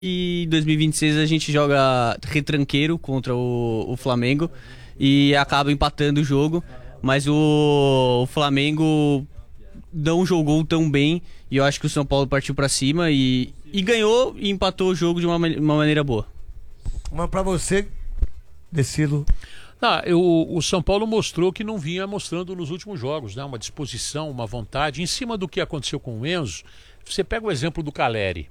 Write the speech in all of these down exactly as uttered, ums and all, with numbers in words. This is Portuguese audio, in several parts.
E em dois mil e vinte e seis a gente joga retranqueiro contra o, o Flamengo e acaba empatando o jogo, mas o, o Flamengo não jogou tão bem e eu acho que o São Paulo partiu pra cima e, e ganhou e empatou o jogo de uma, uma maneira boa. Mas pra você, Decilo. Ah, eu, o São Paulo mostrou que não vinha mostrando nos últimos jogos, né? Uma disposição, uma vontade. Em cima do que aconteceu com o Enzo, você pega o exemplo do Caleri.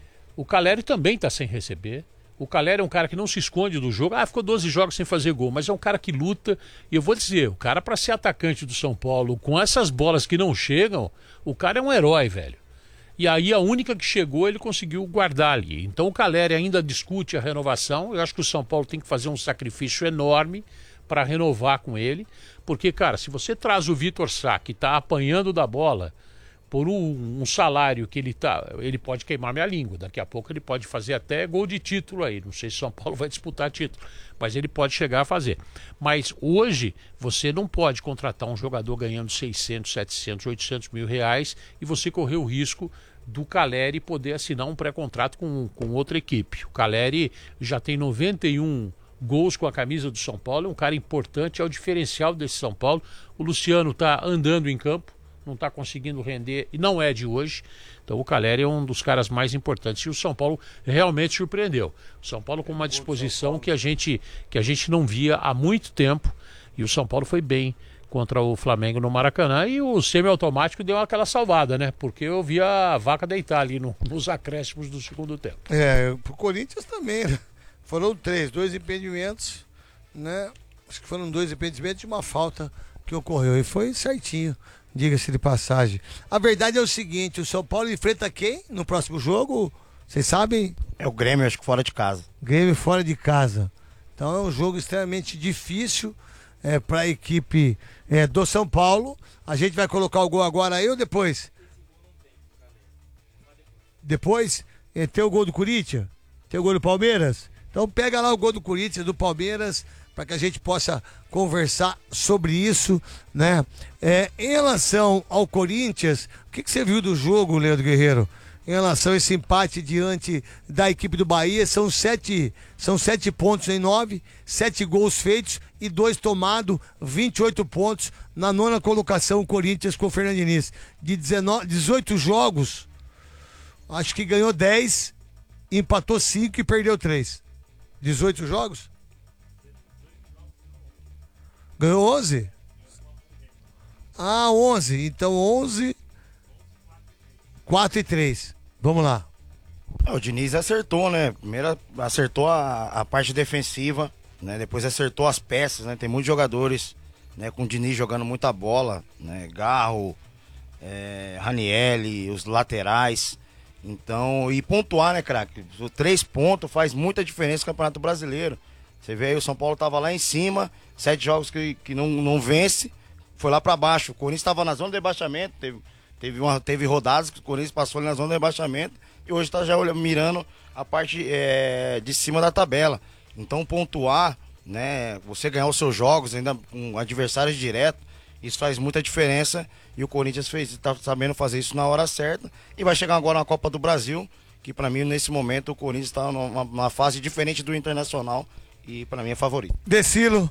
O Caleri também está sem receber. O Caleri é um cara que não se esconde do jogo. Ah, ficou doze jogos sem fazer gol, mas é um cara que luta. E eu vou dizer, o cara para ser atacante do São Paulo, com essas bolas que não chegam, o cara é um herói, velho. E aí a única que chegou, ele conseguiu guardar ali. Então o Caleri ainda discute a renovação. Eu acho que o São Paulo tem que fazer um sacrifício enorme para renovar com ele. Porque, cara, se você traz o Vitor Sá, que está apanhando da bola, por um, um salário que ele tá, ele pode queimar minha língua. Daqui a pouco ele pode fazer até gol de título aí. Não sei se São Paulo vai disputar título, mas ele pode chegar a fazer. Mas hoje você não pode contratar um jogador ganhando seiscentos, setecentos, oitocentos mil reais e você correr o risco do Caleri poder assinar um pré-contrato com, com outra equipe. O Caleri já tem noventa e um gols com a camisa do São Paulo, é um cara importante, é o diferencial desse São Paulo. O Luciano está andando em campo, não está conseguindo render, e não é de hoje. Então o Caleri é um dos caras mais importantes. E o São Paulo realmente surpreendeu. O São Paulo com uma disposição que a gente, que a gente não via há muito tempo. E o São Paulo foi bem contra o Flamengo no Maracanã. E o semiautomático deu aquela salvada, né? Porque eu vi a vaca deitar ali no, nos acréscimos do segundo tempo. É, pro Corinthians também, né? Foram três, dois impedimentos, né? Acho que foram dois impedimentos e uma falta que ocorreu. E foi certinho. Diga-se de passagem. A verdade é o seguinte, o São Paulo enfrenta quem no próximo jogo? Vocês sabem? É o Grêmio, acho que fora de casa. Grêmio fora de casa. Então é um jogo extremamente difícil é, para a equipe é, do São Paulo. A gente vai colocar o gol agora aí ou depois? Depois? É, tem o gol do Corinthians? Tem o gol do Palmeiras? Então pega lá o gol do Corinthians, do Palmeiras, para que a gente possa conversar sobre isso, né? É, em relação ao Corinthians, o que, que você viu do jogo, Leandro Guerreiro? Em relação a esse empate diante da equipe do Bahia, são sete, são sete pontos em nove, sete gols feitos e dois tomados, vinte e oito pontos na nona colocação, o Corinthians com o Fernando Diniz. De dezenove, dezoito jogos, acho que ganhou dez, empatou cinco e perdeu três. dezoito jogos? Ganhou onze? Ah, onze. Então onze, quatro e três. Vamos lá. O Diniz acertou, né? Primeiro acertou a, a parte defensiva, né? Depois acertou as peças, né? Tem muitos jogadores, né? Com o Diniz jogando muita bola, né? Garro, é, Ranielli, os laterais. Então, e pontuar, né, craque? Os três pontos faz muita diferença no Campeonato Brasileiro. Você vê aí, o São Paulo tava lá em cima, sete jogos que, que não, não vence, foi lá para baixo. O Corinthians estava na zona de rebaixamento, teve, teve, uma, teve rodadas que o Corinthians passou ali na zona de rebaixamento e hoje está já olhando, mirando a parte é, de cima da tabela. Então pontuar, né, você ganhar os seus jogos ainda com adversários diretos, isso faz muita diferença e o Corinthians está sabendo fazer isso na hora certa e vai chegar agora na Copa do Brasil, que para mim nesse momento o Corinthians está numa, numa fase diferente do Internacional. E para mim é favorito. Decilo.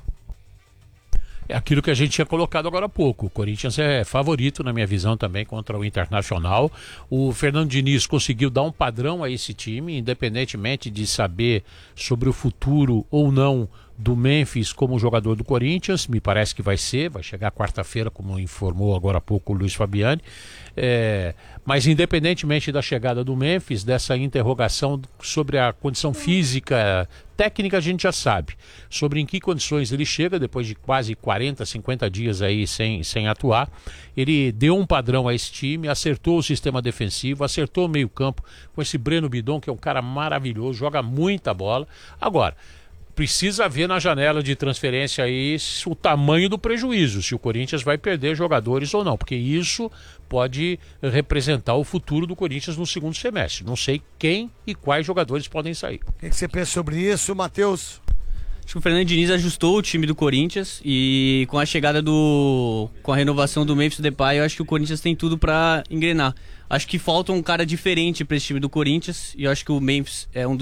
É aquilo que a gente tinha colocado agora há pouco. O Corinthians é favorito, na minha visão, também contra o Internacional. O Fernando Diniz conseguiu dar um padrão a esse time, independentemente de saber sobre o futuro ou não do Memphis como jogador do Corinthians. Me parece que vai ser, vai chegar quarta-feira, como informou agora há pouco o Luiz Fabiani. É, mas independentemente da chegada do Memphis, dessa interrogação sobre a condição física, técnica a gente já sabe. Sobre em que condições ele chega, depois de quase quarenta, cinquenta dias aí sem, sem atuar. Ele deu um padrão a esse time, acertou o sistema defensivo, acertou o meio campo com esse Breno Bidon, que é um cara maravilhoso, joga muita bola. Agora, precisa ver na janela de transferência aí o tamanho do prejuízo, se o Corinthians vai perder jogadores ou não, porque isso pode representar o futuro do Corinthians no segundo semestre. Não sei quem e quais jogadores podem sair. O que, que você pensa sobre isso, Matheus? Acho que o Fernando Diniz ajustou o time do Corinthians e com a chegada do... com a renovação do Memphis Depay, eu acho que o Corinthians tem tudo pra engrenar. Acho que falta um cara diferente pra esse time do Corinthians e eu acho que o Memphis é um